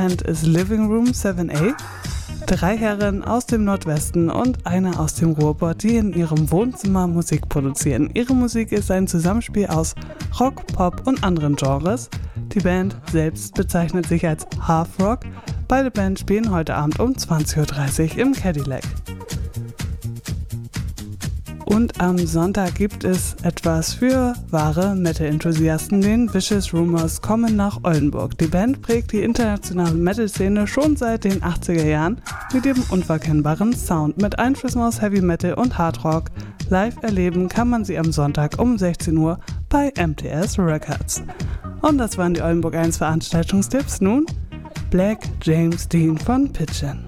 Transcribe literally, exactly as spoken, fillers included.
Band ist Living Room sieben a. Drei Herren aus dem Nordwesten und eine aus dem Ruhrpott, die in ihrem Wohnzimmer Musik produzieren. Ihre Musik ist ein Zusammenspiel aus Rock, Pop und anderen Genres. Die Band selbst bezeichnet sich als Half Rock. Beide Bands spielen heute Abend um zwanzig Uhr dreißig im Cadillac. Und am Sonntag gibt es etwas für wahre Metal-Enthusiasten. Den Vicious Rumors kommen nach Oldenburg. Die Band prägt die internationale Metal-Szene schon seit den achtziger Jahren mit ihrem unverkennbaren Sound. Mit Einflüssen aus Heavy Metal und Hard Rock live erleben kann man sie am Sonntag um sechzehn Uhr bei M T S Records. Und das waren die Oldenburg eins Veranstaltungstipps. Nun Black James Dean von Pitchin.